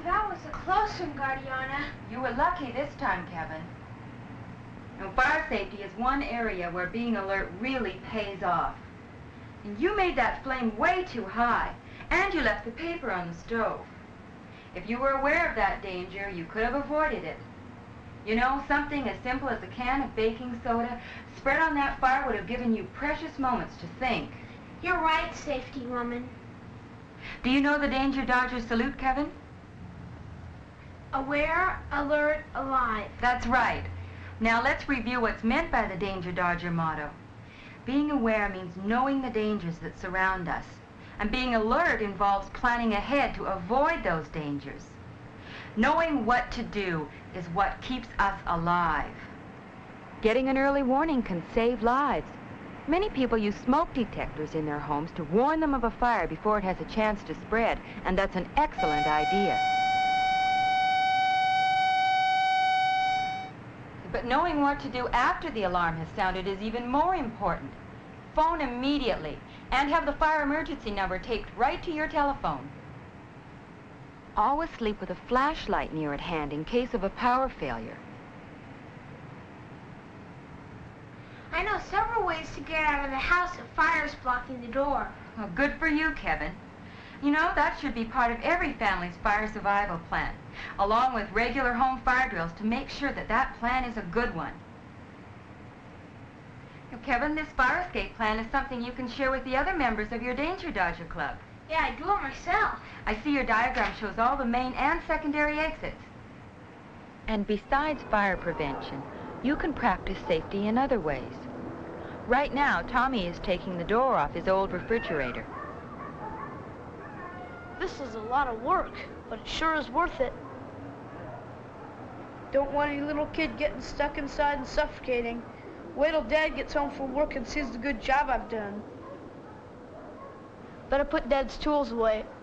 that was a close one, Guardiana. You were lucky this time, Kevin. Now, fire safety is one area where being alert really pays off. And you made that flame way too high, and you left the paper on the stove. If you were aware of that danger, you could have avoided it. You know, something as simple as a can of baking soda spread on that fire would have given you precious moments to think. You're right, safety woman. Do you know the Danger Dodger salute, Kevin? Aware, alert, alive. That's right. Now let's review what's meant by the Danger Dodger motto. Being aware means knowing the dangers that surround us. And being alert involves planning ahead to avoid those dangers. Knowing what to do is what keeps us alive. Getting an early warning can save lives. Many people use smoke detectors in their homes to warn them of a fire before it has a chance to spread, and that's an excellent idea. But knowing what to do after the alarm has sounded is even more important. Phone immediately and have the fire emergency number taped right to your telephone. Always sleep with a flashlight near at hand in case of a power failure. I know several ways to get out of the house if fire's blocking the door. Well, good for you, Kevin. You know, that should be part of every family's fire survival plan, along with regular home fire drills to make sure that that plan is a good one. Now, Kevin, this fire escape plan is something you can share with the other members of your Danger Dodger Club. Yeah, I do it myself. I see your diagram shows all the main and secondary exits. And besides fire prevention, you can practice safety in other ways. Right now, Tommy is taking the door off his old refrigerator. This is a lot of work, but it sure is worth it. Don't want any little kid getting stuck inside and suffocating. Wait till Dad gets home from work and sees the good job I've done. Better put Dad's tools away,